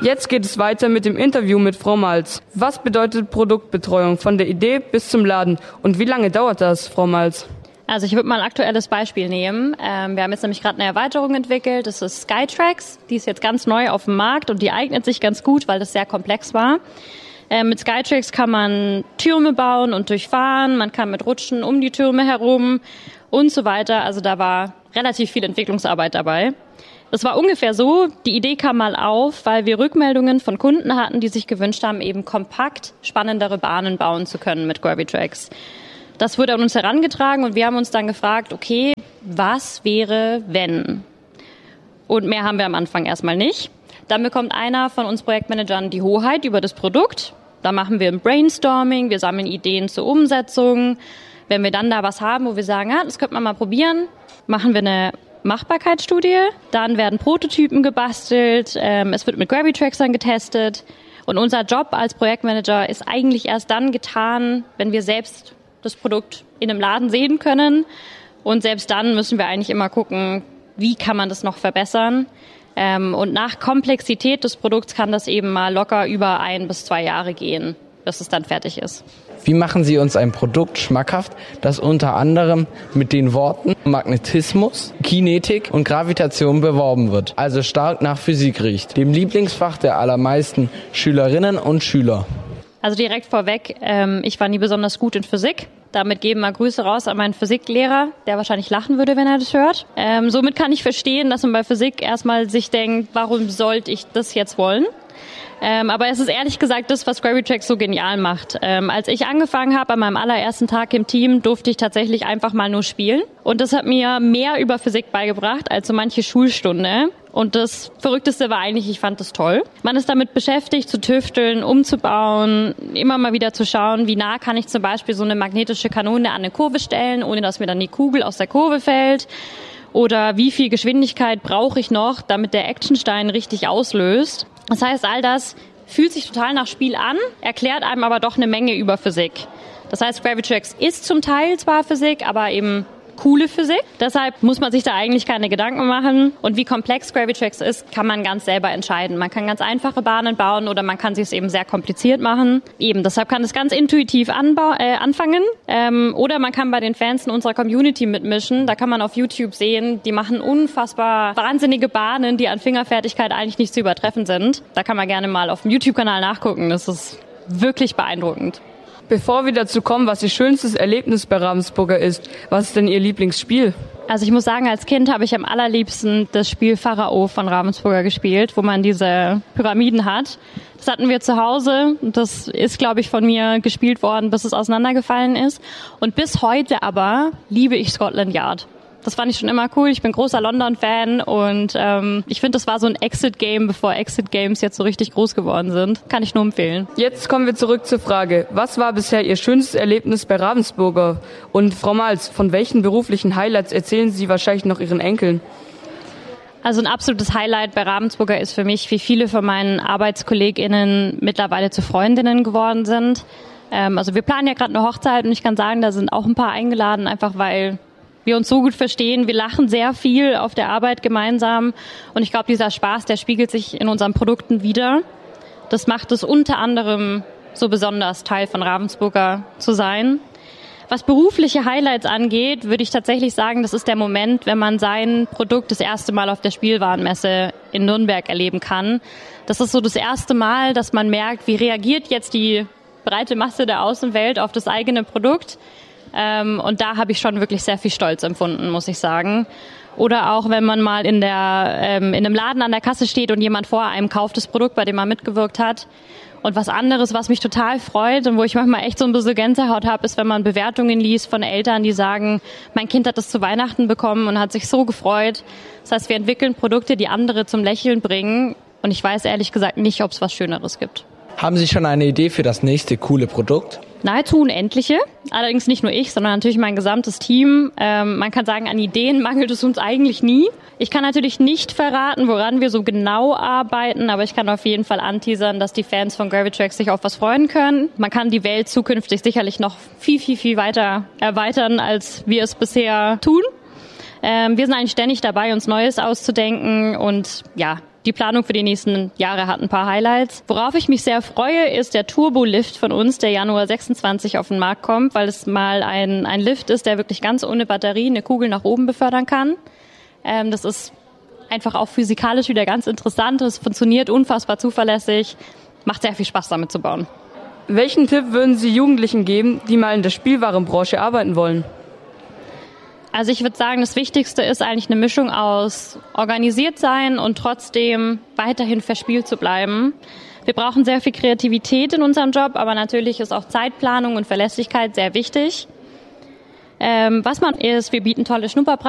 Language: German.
Jetzt geht es weiter mit dem Interview mit Frau Malz. Was bedeutet Produktbetreuung von der Idee bis zum Laden und wie lange dauert das, Frau Malz? Also ich würde mal ein aktuelles Beispiel nehmen. Wir haben jetzt nämlich gerade eine Erweiterung entwickelt. Das ist Skytrax. Die ist jetzt ganz neu auf dem Markt und die eignet sich ganz gut, weil das sehr komplex war. Mit Skytrax kann man Türme bauen und durchfahren. Man kann mit Rutschen um die Türme herum und so weiter. Also da war relativ viel Entwicklungsarbeit dabei. Das war ungefähr so, die Idee kam mal auf, weil wir Rückmeldungen von Kunden hatten, die sich gewünscht haben, eben kompakt spannendere Bahnen bauen zu können mit Gravitrax. Das wurde an uns herangetragen und wir haben uns dann gefragt, okay, was wäre, wenn? Und mehr haben wir am Anfang erstmal nicht. Dann bekommt einer von uns Projektmanagern die Hoheit über das Produkt. Da machen wir ein Brainstorming, wir sammeln Ideen zur Umsetzung. Wenn wir dann da was haben, wo wir sagen, das könnte man mal probieren, machen wir eine Machbarkeitsstudie, dann werden Prototypen gebastelt, es wird mit Gravitrax dann getestet und unser Job als Projektmanager ist eigentlich erst dann getan, wenn wir selbst das Produkt in einem Laden sehen können und selbst dann müssen wir eigentlich immer gucken, wie kann man das noch verbessern und nach Komplexität des Produkts kann das eben mal locker über 1 bis 2 Jahre gehen, bis es dann fertig ist. Wie machen Sie uns ein Produkt schmackhaft, das unter anderem mit den Worten Magnetismus, Kinetik und Gravitation beworben wird, also stark nach Physik riecht, dem Lieblingsfach der allermeisten Schülerinnen und Schüler? Also direkt vorweg, ich war nie besonders gut in Physik. Damit geben wir Grüße raus an meinen Physiklehrer, der wahrscheinlich lachen würde, wenn er das hört. Somit kann ich verstehen, dass man bei Physik erstmal sich denkt, warum sollte ich das jetzt wollen? Aber es ist ehrlich gesagt das, was Gravitrax so genial macht. Als ich angefangen habe, an meinem allerersten Tag im Team, durfte ich tatsächlich einfach mal nur spielen. Und das hat mir mehr über Physik beigebracht als so manche Schulstunde. Und das Verrückteste war eigentlich, ich fand das toll. Man ist damit beschäftigt, zu tüfteln, umzubauen, immer mal wieder zu schauen, wie nah kann ich zum Beispiel so eine magnetische Kanone an eine Kurve stellen, ohne dass mir dann die Kugel aus der Kurve fällt. Oder wie viel Geschwindigkeit brauche ich noch, damit der Actionstein richtig auslöst. Das heißt, all das fühlt sich total nach Spiel an, erklärt einem aber doch eine Menge über Physik. Das heißt, Gravitrax ist zum Teil zwar Physik, aber eben coole Physik. Deshalb muss man sich da eigentlich keine Gedanken machen. Und wie komplex Gravitrax ist, kann man ganz selber entscheiden. Man kann ganz einfache Bahnen bauen oder man kann es eben sehr kompliziert machen. Eben, deshalb kann es ganz intuitiv anfangen. Oder man kann bei den Fans in unserer Community mitmischen. Da kann man auf YouTube sehen, die machen unfassbar wahnsinnige Bahnen, die an Fingerfertigkeit eigentlich nicht zu übertreffen sind. Da kann man gerne mal auf dem YouTube-Kanal nachgucken. Das ist wirklich beeindruckend. Bevor wir dazu kommen, was Ihr schönstes Erlebnis bei Ravensburger ist, was ist denn Ihr Lieblingsspiel? Also ich muss sagen, als Kind habe ich am allerliebsten das Spiel Pharao von Ravensburger gespielt, wo man diese Pyramiden hat. Das hatten wir zu Hause und das ist, glaube ich, von mir gespielt worden, bis es auseinandergefallen ist. Und bis heute aber liebe ich Scotland Yard. Das fand ich schon immer cool. Ich bin großer London-Fan und ich finde, das war so ein Exit-Game, bevor Exit-Games jetzt so richtig groß geworden sind. Kann ich nur empfehlen. Jetzt kommen wir zurück zur Frage. Was war bisher Ihr schönstes Erlebnis bei Ravensburger? Und Frau Malz, von welchen beruflichen Highlights erzählen Sie wahrscheinlich noch Ihren Enkeln? Also ein absolutes Highlight bei Ravensburger ist für mich, wie viele von meinen ArbeitskollegInnen mittlerweile zu Freundinnen geworden sind. Also wir planen ja gerade eine Hochzeit und ich kann sagen, da sind auch ein paar eingeladen, einfach weil wir uns so gut verstehen. Wir lachen sehr viel auf der Arbeit gemeinsam und ich glaube, dieser Spaß, der spiegelt sich in unseren Produkten wider. Das macht es unter anderem so besonders, Teil von Ravensburger zu sein. Was berufliche Highlights angeht, würde ich tatsächlich sagen, das ist der Moment, wenn man sein Produkt das erste Mal auf der Spielwarenmesse in Nürnberg erleben kann. Das ist so das erste Mal, dass man merkt, wie reagiert jetzt die breite Masse der Außenwelt auf das eigene Produkt. Und da habe ich schon wirklich sehr viel Stolz empfunden, muss ich sagen. Oder auch, wenn man mal in einem Laden an der Kasse steht und jemand vor einem kauft das Produkt, bei dem man mitgewirkt hat. Und was anderes, was mich total freut und wo ich manchmal echt so ein bisschen Gänsehaut habe, ist, wenn man Bewertungen liest von Eltern, die sagen, mein Kind hat das zu Weihnachten bekommen und hat sich so gefreut. Das heißt, wir entwickeln Produkte, die andere zum Lächeln bringen. Und ich weiß ehrlich gesagt nicht, ob es was Schöneres gibt. Haben Sie schon eine Idee für das nächste coole Produkt? Nahezu unendliche, allerdings nicht nur ich, sondern natürlich mein gesamtes Team. Man kann sagen, an Ideen mangelt es uns eigentlich nie. Ich kann natürlich nicht verraten, woran wir so genau arbeiten, aber ich kann auf jeden Fall anteasern, dass die Fans von Gravitrax sich auf was freuen können. Man kann die Welt zukünftig sicherlich noch viel, viel, viel weiter erweitern, als wir es bisher tun. Wir sind eigentlich ständig dabei, uns Neues auszudenken und ja, Die Planung für die nächsten Jahre hat ein paar Highlights. Worauf ich mich sehr freue, ist der Turbo-Lift von uns, der Januar 26 auf den Markt kommt, weil es mal ein Lift ist, der wirklich ganz ohne Batterie eine Kugel nach oben befördern kann. Das ist einfach auch physikalisch wieder ganz interessant. Es funktioniert unfassbar zuverlässig. Macht sehr viel Spaß, damit zu bauen. Welchen Tipp würden Sie Jugendlichen geben, die mal in der Spielwarenbranche arbeiten wollen? Also ich würde sagen, das Wichtigste ist eigentlich eine Mischung aus organisiert sein und trotzdem weiterhin verspielt zu bleiben. Wir brauchen sehr viel Kreativität in unserem Job, aber natürlich ist auch Zeitplanung und Verlässlichkeit sehr wichtig. Was man ist, wir bieten tolle Schnupperpreise